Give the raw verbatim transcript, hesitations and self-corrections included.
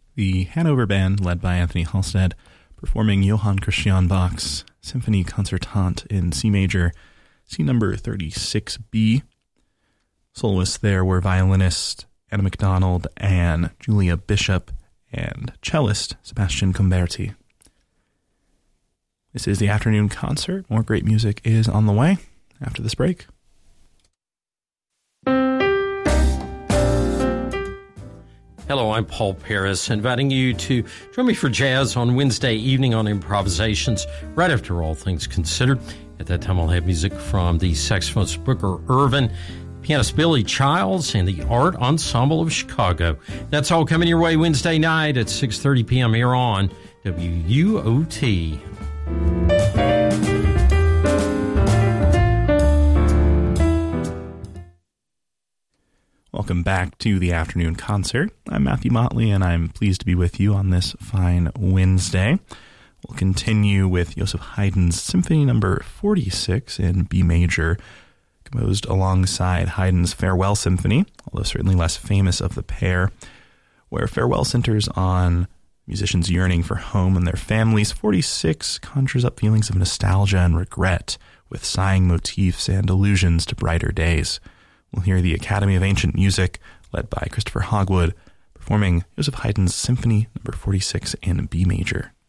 The Hanover Band, led by Anthony Halstead, performing Johann Christian Bach's Symphony Concertante in C major, C number thirty-six B. Soloists there were violinist Anna MacDonald and Julia Bishop, and cellist Sebastian Comberti. This is the afternoon concert. More great music is on the way after this break. Hello, I'm Paul Paris, inviting you to join me for jazz on Wednesday evening on Improvisations, right after All Things Considered. At that time, I'll have music from the saxophonist Booker Irvin, pianist Billy Childs, and the Art Ensemble of Chicago. That's all coming your way Wednesday night at six thirty p.m. here on W U O T. Welcome back to the afternoon concert. I'm Matthew Motley, and I'm pleased to be with you on this fine Wednesday. We'll continue with Joseph Haydn's Symphony number forty-six in B major, composed alongside Haydn's Farewell Symphony, although certainly less famous of the pair, where Farewell centers on musicians yearning for home and their families. forty-six conjures up feelings of nostalgia and regret, with sighing motifs and allusions to brighter days. We'll hear the Academy of Ancient Music, led by Christopher Hogwood, performing Joseph Haydn's Symphony number forty-six in B major.